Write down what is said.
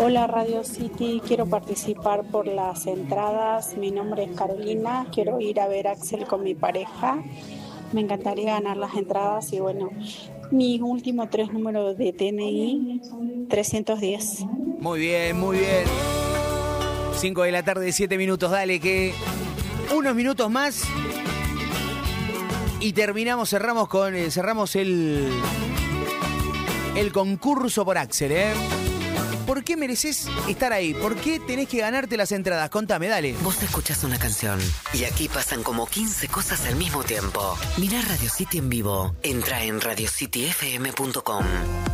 Hola Radio City, quiero participar por las entradas. Mi nombre es Carolina, quiero ir a ver a Axel con mi pareja. Me encantaría ganar las entradas y bueno, mi último 3 números de DNI, 310. Muy bien, muy bien. 5 de la tarde, 7 minutos, dale que unos minutos más y terminamos, cerramos el concurso por Axel, ¿eh? ¿Por qué mereces estar ahí? ¿Por qué tenés que ganarte las entradas? Contame, dale. Vos escuchás una canción y aquí pasan como 15 cosas al mismo tiempo. Mirá Radio City en vivo. Entra en radiocityfm.com.